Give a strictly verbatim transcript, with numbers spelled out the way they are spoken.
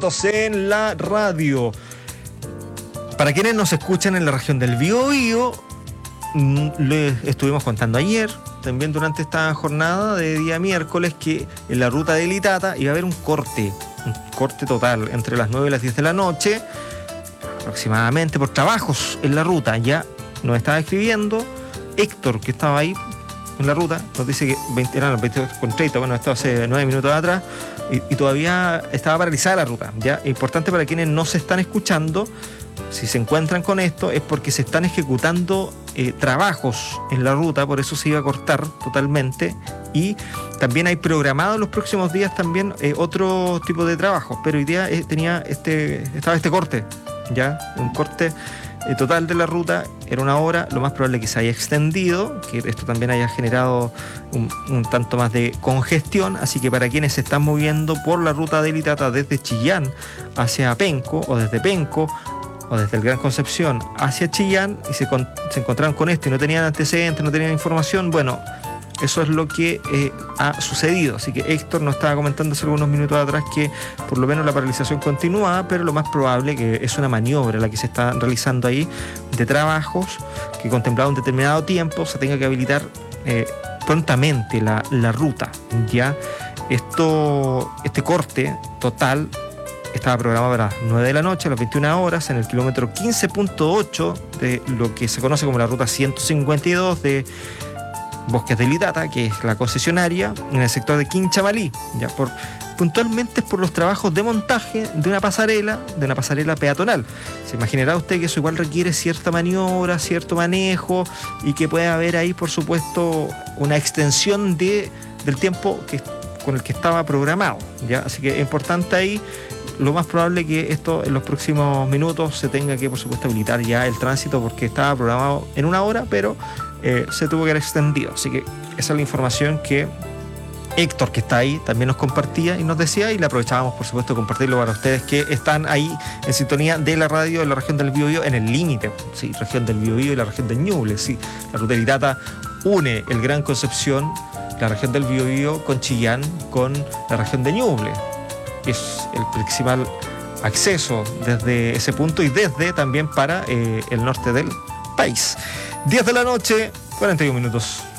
minutos en la radio. Para quienes nos escuchan en la región del Biobío, les estuvimos contando ayer, también durante esta jornada de día miércoles, que en la ruta de Litata iba a haber un corte, un corte total entre las nueve y las diez de la noche, aproximadamente, por trabajos en la ruta. Ya nos estaba escribiendo Héctor, que estaba ahí en la ruta, nos dice que veinte, eran las veintidós con treinta, bueno, esto hace nueve minutos atrás, y, y todavía estaba paralizada la ruta. Ya, importante para quienes no se están escuchando, si se encuentran con esto, es porque se están ejecutando eh, trabajos en la ruta, por eso se iba a cortar totalmente. Y también hay programado en los próximos días también eh, otro tipo de trabajos, pero hoy día eh, tenía este, estaba este corte, ya, un corte eh, total de la ruta, era una hora, lo más probable es que se haya extendido, que esto también haya generado un, un tanto más de congestión, así que para quienes se están moviendo por la ruta de Litata desde Chillán hacia Penco, o desde Penco o desde el Gran Concepción hacia Chillán, y se, con, se encontraron con esto y no tenían antecedentes, no tenían información, bueno, eso es lo que eh, ha sucedido. Así que Héctor nos estaba comentando hace algunos minutos atrás que por lo menos la paralización continúa, pero lo más probable que es una maniobra la que se está realizando ahí de trabajos que contemplado un determinado tiempo se tenga que habilitar eh, prontamente la, la ruta. Ya esto, este corte total estaba programado para las nueve de la noche, a las veintiuna horas, en el kilómetro quince punto ocho de lo que se conoce como la ruta ciento cincuenta y dos de Bosques de Litata, que es la concesionaria, en el sector de Quinchamalí. Ya por, puntualmente es por los trabajos de montaje de una pasarela, de una pasarela peatonal. Se imaginará usted que eso igual requiere cierta maniobra, cierto manejo, y que puede haber ahí, por supuesto, una extensión de, del tiempo que, con el que estaba programado. ¿Ya? Así que es importante ahí. Lo más probable es que esto en los próximos minutos se tenga que, por supuesto, habilitar ya el tránsito, porque estaba programado en una hora, pero eh, se tuvo que haber extendido. Así que esa es la información que Héctor, que está ahí, también nos compartía y nos decía, y le aprovechábamos, por supuesto, de compartirlo para ustedes que están ahí en sintonía de la radio de la región del Biobío, en el límite, sí, región del Biobío y la región de Ñuble, sí. La ruta de Litata une el Gran Concepción, la región del Biobío, con Chillán, con la región de Ñuble. Es el principal acceso desde ese punto y desde también para eh, el norte del país. diez de la noche, cuarenta y un minutos.